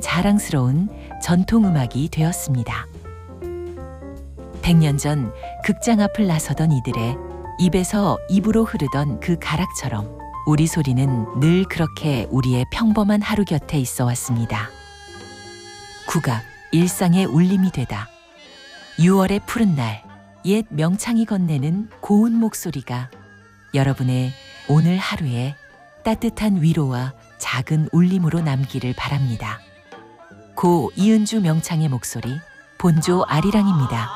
자랑스러운 전통음악이 되었습니다. 100년 전 극장 앞을 나서던 이들의 입에서 입으로 흐르던 그 가락처럼 우리 소리는 늘 그렇게 우리의 평범한 하루 곁에 있어 왔습니다. 국악, 일상의 울림이 되다. 6월의 푸른 날, 옛 명창이 건네는 고운 목소리가 여러분의 오늘 하루에 따뜻한 위로와 작은 울림으로 남기를 바랍니다. 고 이은주 명창의 목소리, 본조 아리랑입니다.